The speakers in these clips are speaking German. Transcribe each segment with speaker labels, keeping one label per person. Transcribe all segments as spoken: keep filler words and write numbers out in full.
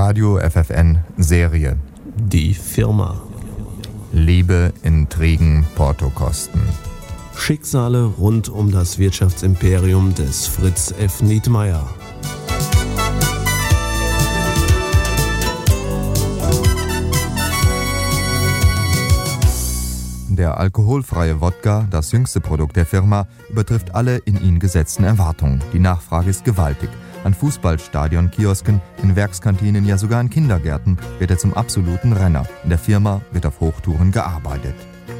Speaker 1: Radio F F N Serie.
Speaker 2: Die Firma.
Speaker 1: Liebe, Intrigen, Portokosten.
Speaker 2: Schicksale rund um das Wirtschaftsimperium des Fritz F. Nietmeyer.
Speaker 1: Der alkoholfreie Wodka, das jüngste Produkt der Firma, übertrifft alle in ihn gesetzten Erwartungen. Die Nachfrage ist gewaltig. An Fußballstadion, Kiosken, in Werkskantinen, ja sogar in Kindergärten wird er zum absoluten Renner. In der Firma wird auf Hochtouren gearbeitet.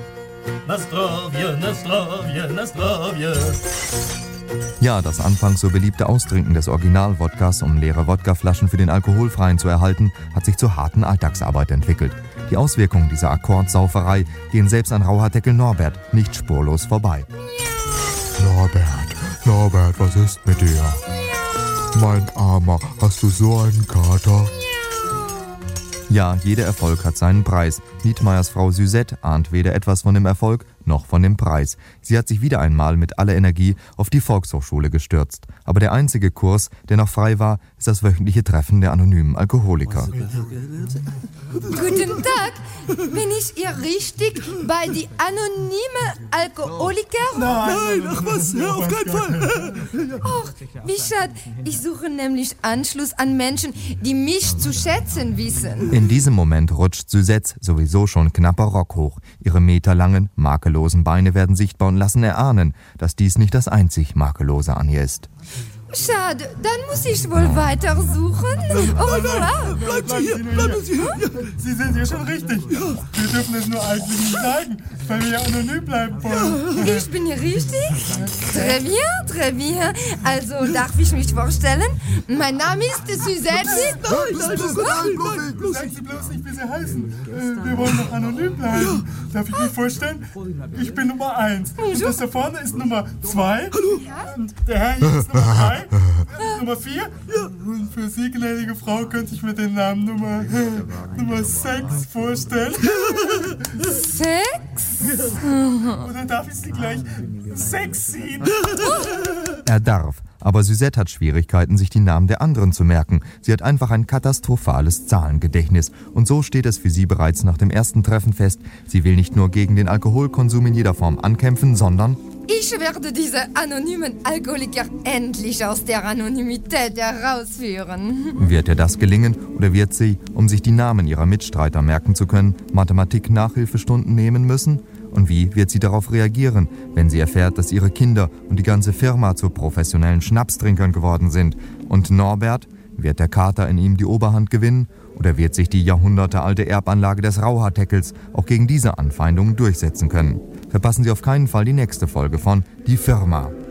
Speaker 3: Nastrovje, Nastrovje, Nastrovje.
Speaker 1: Ja, das anfangs so beliebte Austrinken des Original-Wodkas, um leere Wodkaflaschen für den Alkoholfreien zu erhalten, hat sich zur harten Alltagsarbeit entwickelt. Die Auswirkungen dieser Akkordsauferei gehen selbst an Rauhardeckel Norbert nicht spurlos vorbei.
Speaker 4: Norbert, Norbert, was ist mit dir? Mein Armer, hast du so einen Kater?
Speaker 1: Ja, jeder Erfolg hat seinen Preis. Nietmeyers Frau Suzette ahnt weder etwas von dem Erfolg noch von dem Preis. Sie hat sich wieder einmal mit aller Energie auf die Volkshochschule gestürzt. Aber der einzige Kurs, der noch frei war, ist das wöchentliche Treffen der anonymen Alkoholiker.
Speaker 5: Guten Tag, bin ich hier richtig bei die anonyme Alkoholiker?
Speaker 3: Nein, ach was, hör auf keinen Fall.
Speaker 5: Ach, wie schade. Ich suche nämlich Anschluss an Menschen, die mich zu schätzen wissen.
Speaker 1: In diesem Moment rutscht Suzette sowieso schon knapper Rock hoch. Ihre meterlangen, makellosen Beine werden sichtbar und lassen erahnen, dass dies nicht das einzig Makellose an ihr ist.
Speaker 5: Schade, dann muss ich wohl weitersuchen. Au revoir.
Speaker 3: Bleiben Sie hier, bleiben Sie hier. Sie sind hier schon richtig. Wir dürfen es nur eigentlich nicht zeigen, weil wir ja anonym bleiben wollen.
Speaker 5: Ich bin hier richtig? Très bien, très bien. Also darf ich mich vorstellen? Mein Name ist Suzette.
Speaker 3: Sagen Sie bloß nicht, wie Sie heißen. Äh, wir wollen noch anonym bleiben. Darf ich mich vorstellen? Ich bin Nummer eins. Und das da vorne ist Nummer zwei. Und der Herr hier ist Nummer drei. Nummer vier. Und für Sie, gnädige Frau, könnte ich mir den Namen Nummer, Nummer sechs vorstellen.
Speaker 5: Sex?
Speaker 3: Oder darf ich Sie gleich sexy?
Speaker 1: Er darf. Aber Suzette hat Schwierigkeiten, sich die Namen der anderen zu merken. Sie hat einfach ein katastrophales Zahlengedächtnis. Und so steht es für sie bereits nach dem ersten Treffen fest. Sie will nicht nur gegen den Alkoholkonsum in jeder Form ankämpfen, sondern...
Speaker 5: Ich werde diese anonymen Alkoholiker endlich aus der Anonymität herausführen.
Speaker 1: Wird ihr das gelingen oder wird sie, um sich die Namen ihrer Mitstreiter merken zu können, Mathematik-Nachhilfestunden nehmen müssen? Und wie wird sie darauf reagieren, wenn sie erfährt, dass ihre Kinder und die ganze Firma zu professionellen Schnapstrinkern geworden sind? Und Norbert? Wird der Kater in ihm die Oberhand gewinnen? Oder wird sich die jahrhundertealte Erbanlage des Rauhardeckels auch gegen diese Anfeindungen durchsetzen können? Verpassen Sie auf keinen Fall die nächste Folge von Die Firma.